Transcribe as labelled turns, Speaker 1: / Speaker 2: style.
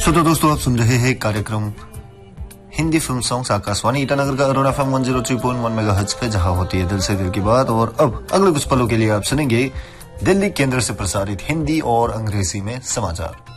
Speaker 1: तो दोस्तों आप सुन रहे हैं कार्यक्रम हिंदी फिल्म सॉन्ग्स आकाशवाणी ईटानगर का अरुण FM 103.1 मेगाहर्ट्ज पे, जहां होती है दिल से दिल की बात। और अब अगले कुछ पलों के लिए आप सुनेंगे दिल्ली केंद्र से प्रसारित हिंदी और अंग्रेजी में समाचार।